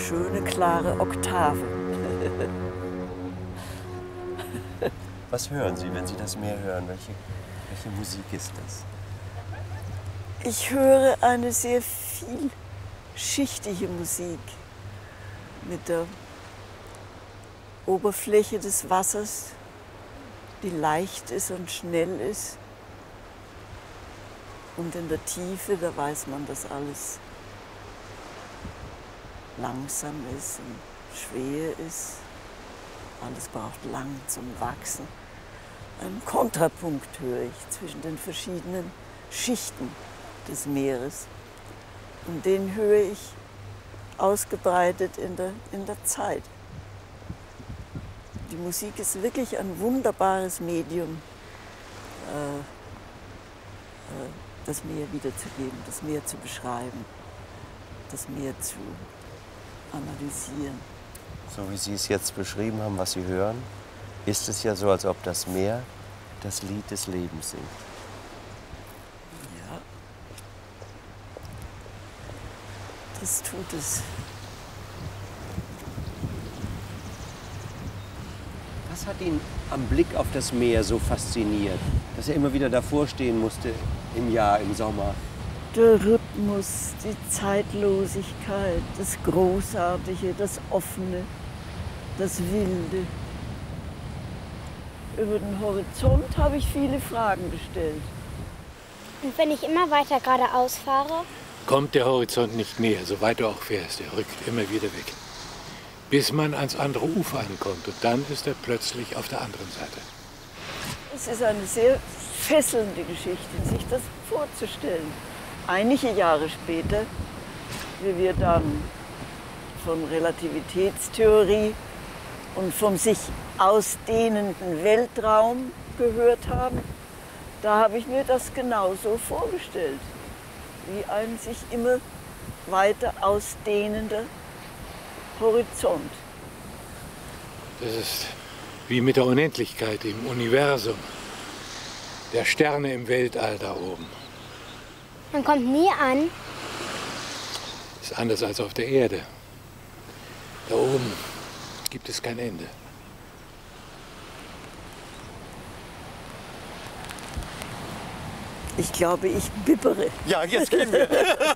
schöne, klare Oktave. Was hören Sie, wenn Sie das Meer hören? Welche Musik ist das? Ich höre eine sehr vielschichtige Musik mit der Oberfläche des Wassers, die leicht ist und schnell ist. Und in der Tiefe, da weiß man, dass alles langsam ist und schwer ist. Alles braucht lang zum Wachsen. Einen Kontrapunkt höre ich zwischen den verschiedenen Schichten des Meeres. Und den höre ich ausgebreitet in der Zeit. Die Musik ist wirklich ein wunderbares Medium, das Meer wiederzugeben, das Meer zu beschreiben, das Meer zu analysieren. So wie Sie es jetzt beschrieben haben, was Sie hören, ist es ja so, als ob das Meer das Lied des Lebens singt. Ja, das tut es. Was hat ihn am Blick auf das Meer so fasziniert, dass er immer wieder davor stehen musste im Jahr, im Sommer? Der Rhythmus, die Zeitlosigkeit, das Großartige, das Offene, das Wilde. Über den Horizont habe ich viele Fragen gestellt. Und wenn ich immer weiter geradeaus fahre? Kommt der Horizont nicht näher, so weit du auch fährst, er rückt immer wieder weg. Bis man ans andere Ufer ankommt und dann ist er plötzlich auf der anderen Seite. Es ist eine sehr fesselnde Geschichte, sich das vorzustellen. Einige Jahre später, wie wir dann von Relativitätstheorie und vom sich ausdehnenden Weltraum gehört haben, da habe ich mir das genauso vorgestellt, wie ein sich immer weiter ausdehnender Horizont. Das ist wie mit der Unendlichkeit im Universum, der Sterne im Weltall da oben. Man kommt nie an. Ist anders als auf der Erde. Da oben gibt es kein Ende. Ich glaube, ich bibbere. Ja, jetzt gehen wir.